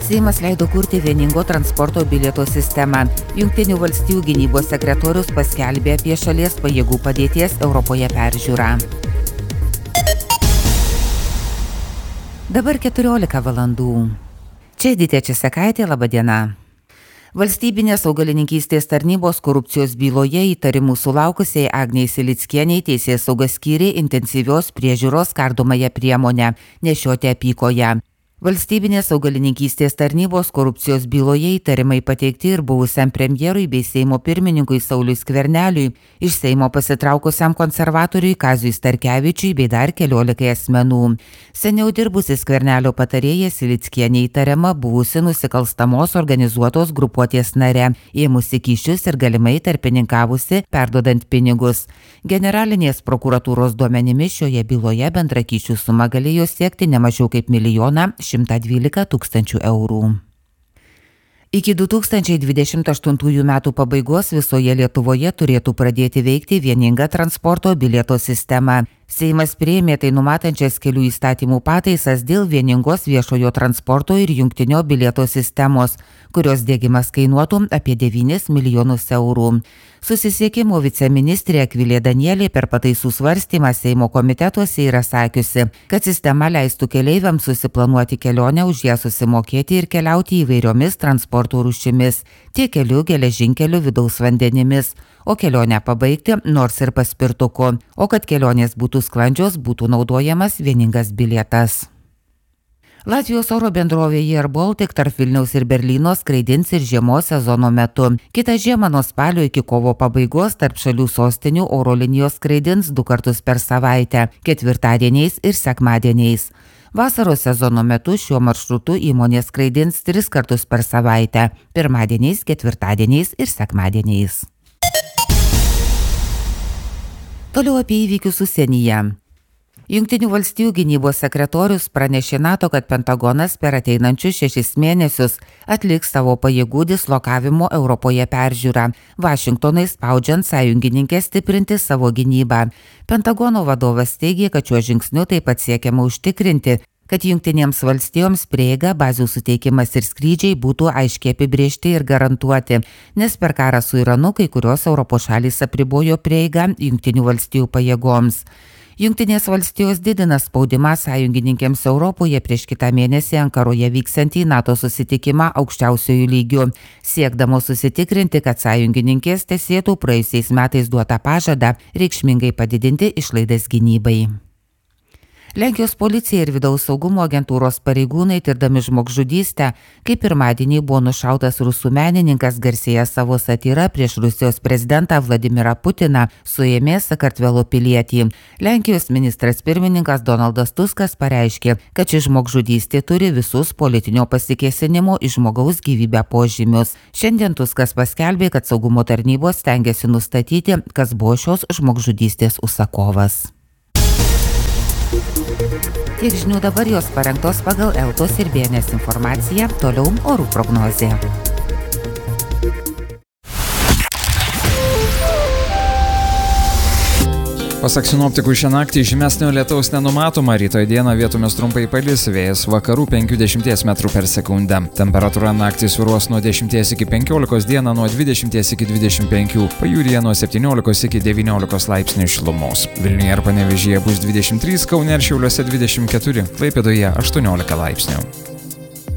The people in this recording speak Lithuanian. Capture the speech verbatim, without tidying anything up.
Seimas leido kurti vieningo transporto bilieto sistemą. Jungtinių valstijų gynybos sekretorius paskelbė apie šalies pajėgų padėties Europoje peržiūrą. Dabar keturiolika valandų. Čia Edita Česakaitė, laba diena. Valstybinės augalininkystės tarnybos korupcijos byloje įtarimų sulaukusiai Agnei Silickienei teisėsauga skyrė intensyvios priežiūros kardomąją priemonę nešioti apykoję. Valstybinės augalininkystės tarnybos korupcijos byloje įtarimai pateikti ir buvusiam premjerui bei Seimo pirmininkui Sauliui Skverneliui, iš Seimo pasitraukusiam konservatoriui Kaziui Starkevičiui bei dar keliolikai asmenų. Seniau dirbusi Skvernelio patarėja Silickienė įtariama buvusi nusikalstamos organizuotos grupuotės nare, ėmusi kyšius ir galimai tarpininkavusi, perduodant pinigus. Generalinės prokuratūros duomenimis šioje byloje bendra kyšių suma galėjo siekti ne mažiau kaip milijoną šimtą dvylika tūkstančių eurų. Iki du tūkstančiai dvidešimt aštuntųjų metų pabaigos visoje Lietuvoje turėtų pradėti veikti vieninga transporto bilieto sistema. Seimas priėmė tai numatančias kelių įstatymų pataisas dėl vieningos viešojo transporto ir jungtinio bilieto sistemos, kurios diegimas kainuotų apie devynis milijonus eurų. Susisiekimo viceministrė Akvilė Danielė per pataisų svarstymą Seimo komitetuose yra sakiusi, kad sistema leistų keleiviams susiplanuoti kelionę, už ją susimokėti ir keliauti įvairiomis transporto rūšimis, tiek keliu, geležinkeliu, vidaus vandenimis, o kelionę pabaigti nors ir paspirtuku, o kad kelionės būtų sklandžios, būtų naudojamas vieningas bilietas. Latvijos oro bendrovė Air Baltic tarp Vilniaus ir Berlyno skraidins ir žiemos sezono metu. Kitą žiemą nuo spalio iki kovo pabaigos tarp šalių sostinių oro linijos skraidins du kartus per savaitę, ketvirtadieniais ir sekmadieniais. Vasaros sezono metu šiuo maršrutu įmonė skraidins tris kartus per savaitę, pirmadieniais, ketvirtadieniais ir sekmadieniais. Toliau apie įvykius užsienyje. Jungtinių valstijų gynybos sekretorius pranešė NATO, kad Pentagonas per ateinančius šešis mėnesius atliks savo pajėgų dislokavimo Europoje peržiūrą, Vašingtonui spaudžiant sąjungininkės stiprinti savo gynybą. Pentagono vadovas teigė, kad šiuo žingsniu taip pat siekiama užtikrinti, kad jungtinėms valstijoms prieiga, bazių suteikimas ir skrydžiai būtų aiškiai apibriežti ir garantuoti, nes per karą su Iranu kai kurios Europos šalys apribojo prieigą jungtinių valstijų pajėgoms. Jungtinės valstijos didina spaudimą sąjungininkėms Europoje prieš kitą mėnesį Ankaroje vyksiantį NATO susitikimą aukščiausiojų lygių, siekdamos susitikrinti, kad sąjungininkės tesėtų praėjusiais metais duotą pažadą reikšmingai padidinti išlaidas gynybai. Lenkijos policija ir vidaus saugumo agentūros pareigūnai tirdami žmogžudystę, kai pirmadienį buvo nušautas rusų menininkas garsėjęs savo satyrą prieš Rusijos prezidentą Vladimirą Putiną, suėmė Sakartvelo pilietį. Lenkijos ministras pirmininkas Donaldas Tuskas pareiškė, kad ši žmogžudystė turi visus politinio pasikėsinimo į žmogaus gyvybę požymius. Šiandien Tuskas paskelbė, kad saugumo tarnybos stengiasi nustatyti, kas buvo šios žmogžudystės užsakovas. Tiek žinių dabar, jos parengtos pagal Eltos ir B N S informaciją, toliau orų prognozė. Pasak sinoptikų, šią naktį žymesnio lietaus nenumatoma, rytoj dieną vietomis trumpai palis, vėjas vakarų penkiasdešimt metrų per sekundę. Temperatūra naktį svyruos nuo dešimties iki penkiolikos, dieną nuo dvidešimties iki dvidešimt penkių, pajūryje nuo septyniolikos iki devyniolikos laipsnių šilumos. Vilniuje ir Panevėžyje bus dvidešimt trys, Kaune ir Šiauliuose dvidešimt keturi, Klaipėdoje aštuoniolika laipsnių.